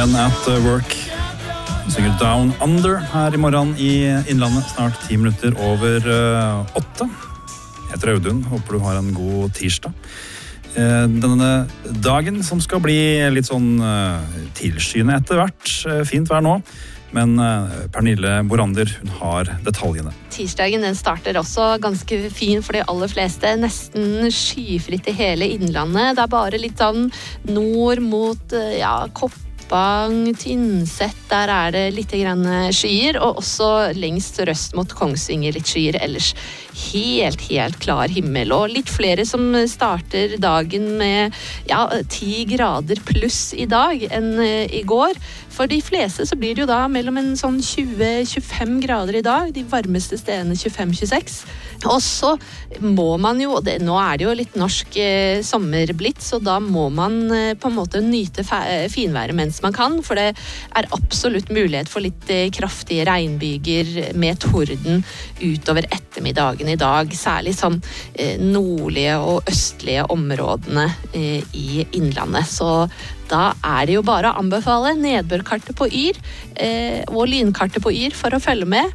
Men at Work synger Down Under her i morgen i Innlandet, snart 10 minutter over 8. Jeg heter Audun, håper du har en god tirsdag. Denne dagen som skal bli litt sånn tilskyende etter hvert, fint vær nå, men Pernille Borander, hun har detaljene. Tirsdagen den starter også ganske fin for de aller fleste, nesten skyfritt i hele Innlandet. Det er bare litt sånn nord mot, Koppang, Tynset, der er det litt grann skyer, og også lengst røst mot Kongsvinger litt skyer, ellers helt klar himmel, og litt flere som starter dagen med 10 grader pluss i dag enn i går. For de fleste så blir det jo da mellom en sånn 20-25 grader i dag, de varmeste stedene 25-26. Og så må man jo, nå er det jo litt norsk sommer blitt, så da må man på en måte nyte finværet mens man kan, for det er absolutt mulighet for litt kraftige regnbyger med torden utover ettermiddagen i dag, særlig sånn nordlige og østlige områdene i Innlandet. Så da er det jo bare å anbefale nedbørkartet på Yr og lynkartet på Yr for å følge med.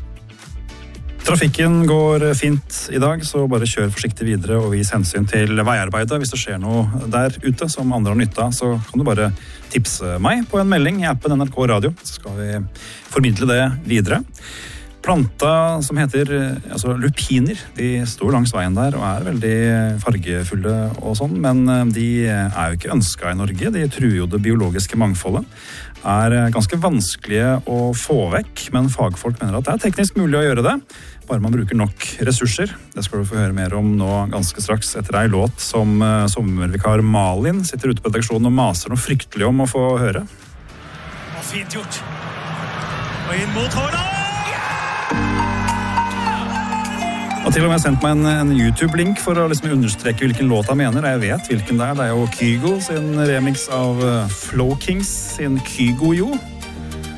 Trafikken går fint i dag, så bare kjør forsiktig videre og vis hensyn til veiarbeidet. Hvis det skjer noe der ute som andre har nytta, så kan du bare tipse meg på en melding i appen NRK Radio, så skal vi formidle det videre. Planta som heter lupiner, de står langs veien der og er veldig fargefulle og sånn, men de er jo ikke ønsket i Norge. De truer jo det biologiske mangfoldet. Er ganske vanskelige å få vekk, men fagfolk mener at det er teknisk mulig å gjøre det, bare man bruker nok ressurser. Det skal du få høre mer om nå ganske straks etter ei låt som sommervikar Malin sitter ute på redaksjonen og maser noe fryktelig om å få høre. Og fint gjort. Og inn mot Håland! Og til og med sendt meg en YouTube-link for å liksom understreke hvilken låt jeg mener. Jeg vet hvilken det er. Det er jo Kygo sin remix av Flow Kings sin Kygo Jo.